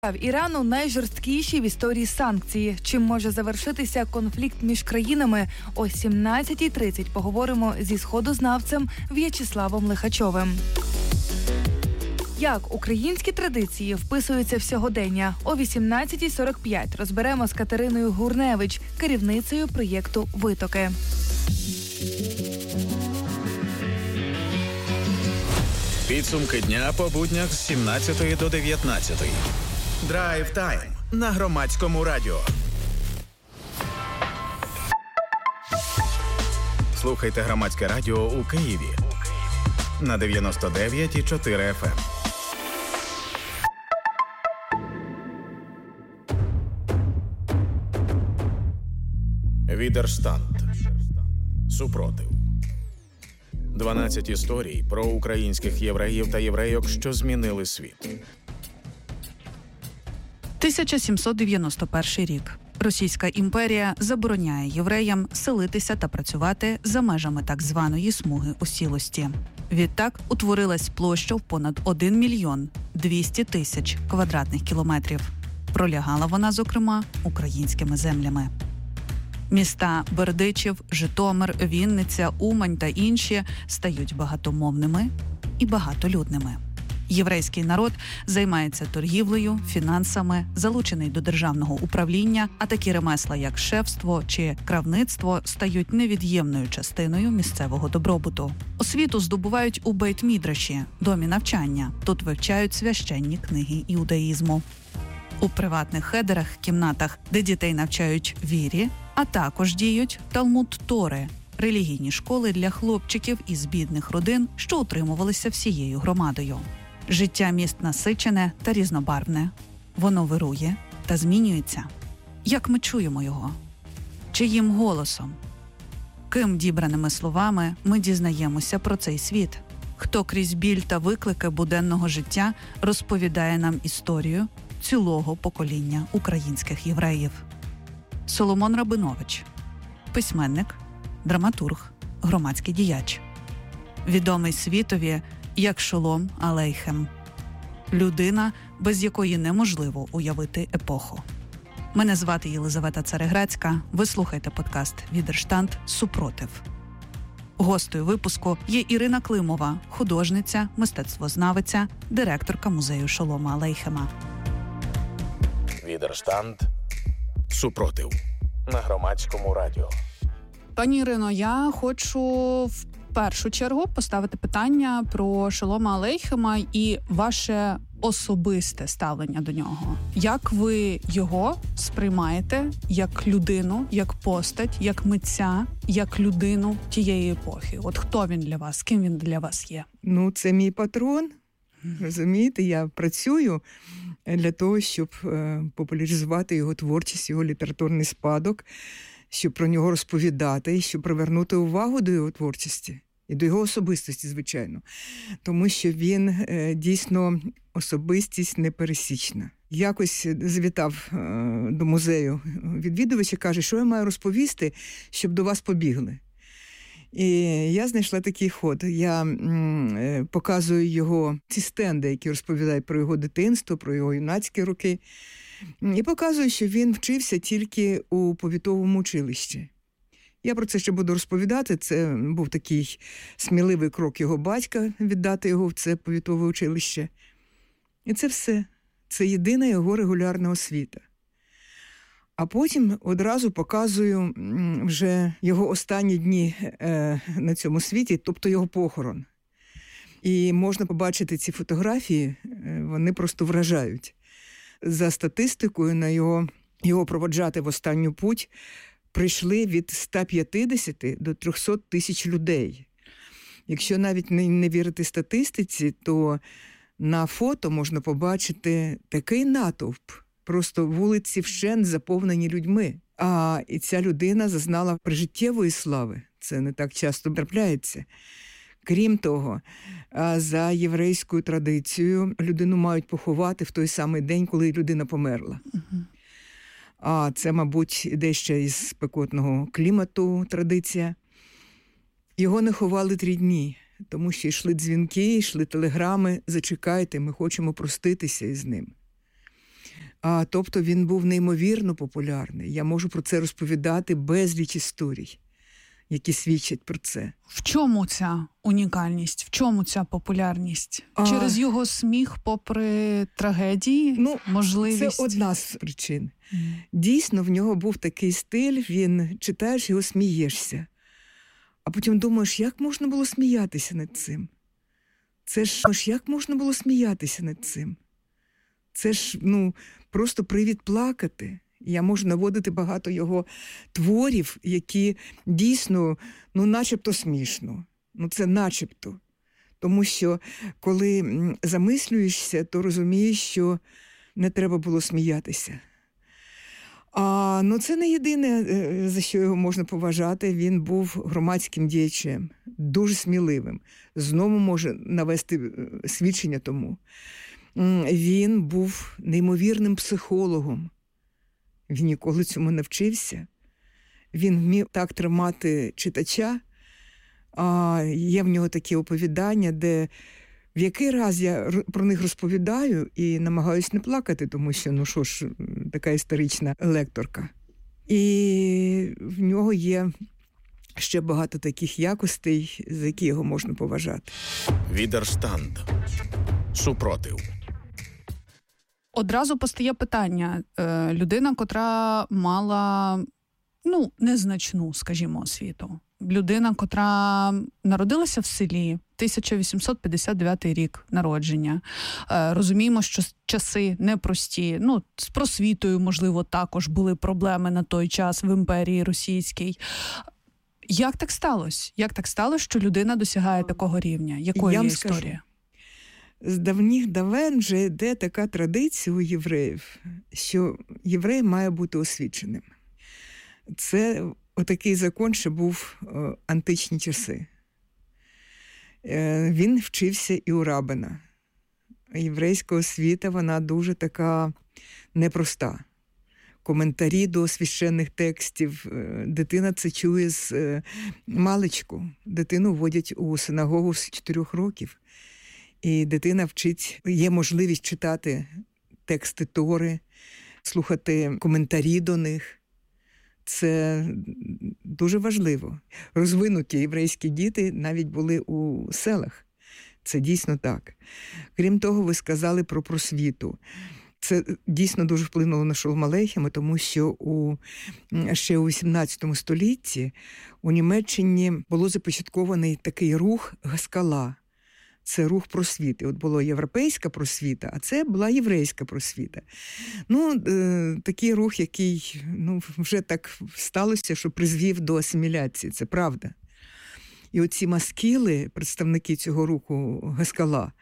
В Ірану найжорсткіші в історії санкції. Чим може завершитися конфлікт між країнами? О 17:30 поговоримо зі сходознавцем В'ячеславом Лихачовим. Як українські традиції вписуються в сьогодення? О 18:45 розберемо з Катериною Гурневич, керівницею проєкту «Витоки». Підсумки дня по буднях з 17 до 19. Драйв-тайм на Громадському радіо. Слухайте Громадське радіо у Києві на 99,4 FM. Відерштант. Супротив. 12 історій про українських євреїв та єврейок, що змінили світ. 1791 рік. Російська імперія забороняє євреям селитися та працювати за межами так званої смуги осілості. Відтак утворилась площа в понад 1 мільйон 200 тисяч квадратних кілометрів. Пролягала вона, зокрема, українськими землями. Міста Бердичів, Житомир, Вінниця, Умань та інші стають багатомовними і багатолюдними. Єврейський народ займається торгівлею, фінансами, залучений до державного управління, а такі ремесла, як шефство чи кравництво, стають невід'ємною частиною місцевого добробуту. Освіту здобувають у Бейт-Мідраші, домі навчання. Тут вивчають священні книги іудаїзму. У приватних хедерах, кімнатах, де дітей навчають вірі, а також діють Талмуд-Тори – релігійні школи для хлопчиків із бідних родин, що утримувалися всією громадою. Життя міст насичене та різнобарвне. Воно вирує та змінюється. Як ми чуємо його? Чиїм голосом? Ким дібраними словами ми дізнаємося про цей світ? Хто крізь біль та виклики буденного життя розповідає нам історію цілого покоління українських євреїв? Соломон Рабинович – письменник, драматург, громадський діяч. Відомий світові як Шолом Алейхем. Людина, без якої неможливо уявити епоху. Мене звати Єлизавета Цареграцька. Ви слухаєте подкаст «Відерштант. Супротив». Гостею випуску є Ірина Климова, художниця, мистецтвознавиця, директорка музею Шолома Алейхема. Відерштант. Супротив на Громадському радіо. Пані Ірино, я хочу в першу чергу поставити питання про Шолома Алейхема і ваше особисте ставлення до нього. Як ви його сприймаєте як людину, як постать, як митця, як людину тієї епохи? От хто він для вас? Ким він для вас є? Це мій патрон. Розумієте, я працюю для того, щоб популяризувати його творчість, його літературний спадок, щоб про нього розповідати, щоб привернути увагу до його творчості і до його особистості, звичайно. Тому що він дійсно особистість непересічна. Якось завітав до музею відвідувач і каже, що я маю розповісти, щоб до вас побігли. І я знайшла такий ход. Я показую його ці стенди, які розповідають про його дитинство, про його юнацькі роки. І показую, що він вчився тільки у повітовому училищі. Я про це ще буду розповідати. Це був такий сміливий крок його батька віддати його в це повітове училище. І це все. Це єдина його регулярна освіта. А потім одразу показую вже його останні дні на цьому світі, тобто його похорон. І можна побачити ці фотографії, вони просто вражають. За статистикою, на його проводжати в останню путь прийшли від 150 до 300 тисяч людей. Якщо навіть не вірити статистиці, то на фото можна побачити такий натовп. Просто вулиці вщент заповнені людьми. І ця людина зазнала прижиттєвої слави. Це не так часто трапляється. Крім того, за єврейською традицією людину мають поховати в той самий день, коли людина померла. А це, мабуть, іде ще із спекотного клімату традиція. Його не ховали 3 дні, тому що йшли дзвінки, йшли телеграми: зачекайте, ми хочемо проститися із ним. Тобто він був неймовірно популярний. Я можу про це розповідати безліч історій, які свідчать про це. В чому ця унікальність? В чому ця популярність? Через його сміх попри трагедії? Можливість? Це одна з причин. Дійсно, в нього був такий стиль, він читаєш його, смієшся. А потім думаєш, як можна було сміятися над цим? Як можна було сміятися над цим? Це ж, просто привід плакати. Я можу наводити багато його творів, які дійсно, начебто смішно. Це начебто. Тому що, коли замислюєшся, то розумієш, що не треба було сміятися. Це не єдине, за що його можна поважати. Він був громадським діячем, дуже сміливим. Знову може навести свідчення тому. Він був неймовірним психологом. Він ніколи цьому не вчився. Він вмів так тримати читача. Є в нього такі оповідання, де в який раз я про них розповідаю і намагаюсь не плакати, тому що, така історична лекторка. І в нього є ще багато таких якостей, за які його можна поважати. Відерштанд. Супротив. Одразу постає питання. Людина, котра мала, незначну, скажімо, освіту. Людина, котра народилася в селі, 1859 рік народження. Розуміємо, що часи непрості. З просвітою, можливо, також були проблеми на той час в імперії російській. Як так сталося? Як так сталося, що людина досягає такого рівня? Якою є історія? З давніх давен вже йде така традиція у євреїв, що єврей має бути освіченим. Це отакий закон, що був античні часи. Він вчився і у рабина. Єврейська освіта, вона дуже така непроста. Коментарі до священних текстів. Дитина це чує з маличку. Дитину вводять у синагогу з 4 років. І дитина вчить, є можливість читати тексти Тори, слухати коментарі до них. Це дуже важливо. Розвинуті єврейські діти навіть були у селах. Це дійсно так. Крім того, ви сказали про просвіту. Це дійсно дуже вплинуло на Шолом Алейхема, тому що ще у 18 столітті у Німеччині було започаткований такий рух Гаскала. Це рух просвіти. От була європейська просвіта, а це була єврейська просвіта. Такий рух, який вже так сталося, що призвів до асиміляції. Це правда. І оці маскіли, представники цього руху Гаскала,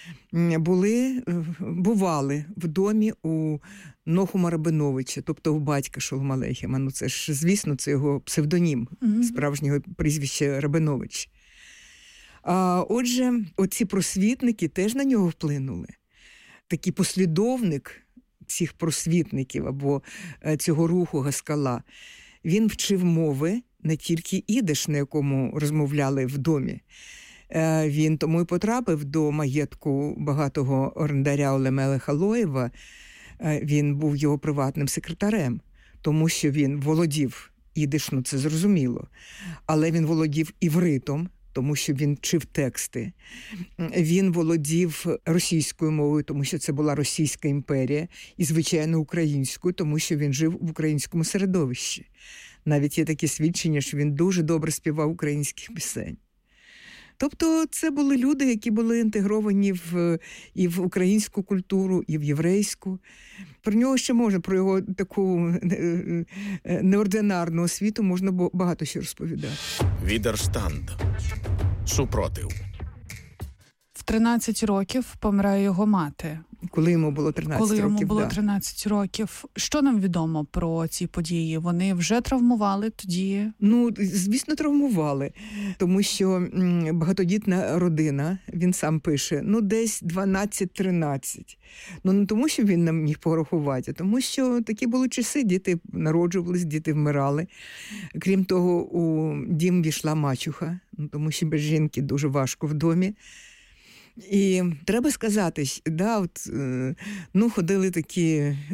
бували в домі у Нохума Рабиновича, тобто у батька Шолома Алейхема. Це ж, звісно, це його псевдонім, справжнього прізвища Рабинович. Отже, оці просвітники теж на нього вплинули. Такий послідовник цих просвітників або цього руху Гаскала, він вчив мови, не тільки ідиш, на якому розмовляли в домі. Він тому і потрапив до маєтку багатого орендаря Олемелеха Лоєва. Він був його приватним секретарем, тому що він володів ідиш, це зрозуміло, але він володів івритом, тому що він вчив тексти. Він володів російською мовою, тому що це була Російська імперія, і, звичайно, українською, тому що він жив в українському середовищі. Навіть є такі свідчення, що він дуже добре співав українських пісень. Тобто це були люди, які були інтегровані і в українську культуру, і в єврейську. Про нього ще можна, про його таку неординарну освіту можна багато що розповідати. Відерштанд. Супротив. В 13 років помирає його мати. Коли йому було 13 років. Коли йому було 13 років. Що нам відомо про ці події? Вони вже травмували тоді? Звісно, травмували. Тому що багатодітна родина, він сам пише, десь 12-13. Не тому, що він нам міг порахувати, а тому, що такі були часи. Діти народжувались, діти вмирали. Крім того, у дім війшла мачуха, тому що без жінки дуже важко в домі. І треба сказати, ходили такі